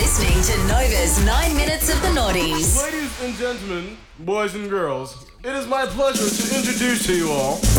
listening to Nova's 9 Minutes of the Naughties. Ladies and gentlemen, boys and girls, it is my pleasure to introduce to you all